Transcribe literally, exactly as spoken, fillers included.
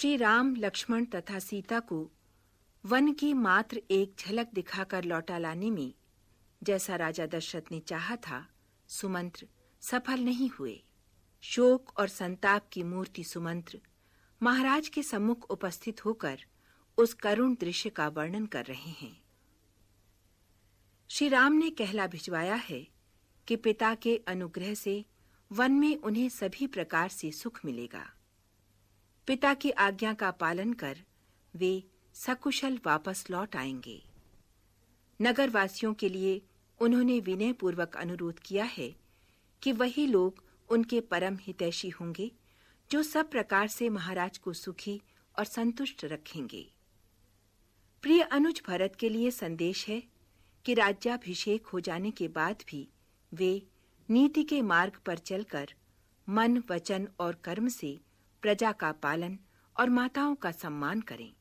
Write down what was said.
श्री राम, लक्ष्मण तथा सीता को वन की मात्र एक झलक दिखाकर लौटा लाने में जैसा राजा दशरथ ने चाहा था, सुमंत्र सफल नहीं हुए। शोक और संताप की मूर्ति सुमंत्र महाराज के सम्मुख उपस्थित होकर उस करुण दृश्य का वर्णन कर रहे हैं। श्री राम ने कहला भिजवाया है कि पिता के अनुग्रह से वन में उन्हें सभी प्रकार से सुख मिलेगा। पिता की आज्ञा का पालन कर वे सकुशल वापस लौट आएंगे। नगरवासियों के लिए उन्होंने विनय पूर्वक अनुरोध किया है कि वही लोग उनके परम हितैषी होंगे जो सब प्रकार से महाराज को सुखी और संतुष्ट रखेंगे। प्रिय अनुज भरत के लिए संदेश है कि राज्याभिषेक हो जाने के बाद भी वे नीति के मार्ग पर चलकर मन, वचन और कर्म से प्रजा का पालन और माताओं का सम्मान करें।